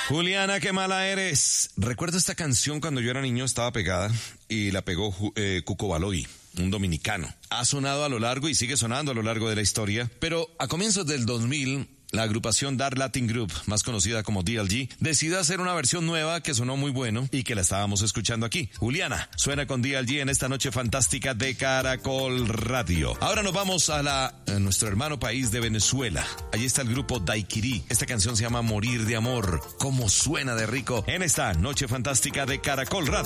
Juliana, qué mala eres. Recuerdo esta canción cuando yo era niño, estaba pegada y la pegó Cuco Baloy, un dominicano. Ha sonado a lo largo y sigue sonando a lo largo de la historia, pero a comienzos del 2000, la agrupación Dark Latin Group, más conocida como DLG, decidió hacer una versión nueva que sonó muy bueno y que la estábamos escuchando aquí. Juliana suena con DLG en esta noche fantástica de Caracol Radio. Ahora nos vamos a nuestro hermano país de Venezuela. Allí está el grupo Daiquiri. Esta canción se llama Morir de Amor. Cómo suena de rico en esta noche fantástica de Caracol Radio.